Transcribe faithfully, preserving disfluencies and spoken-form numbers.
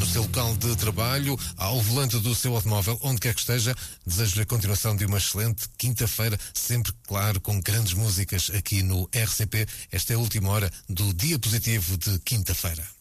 no seu local de trabalho, ao volante do seu automóvel, onde quer que esteja. Desejo-lhe a continuação de uma excelente quinta-feira, sempre, claro, com grandes músicas aqui no R C P. Esta é a última hora do Dia Positivo de quinta-feira.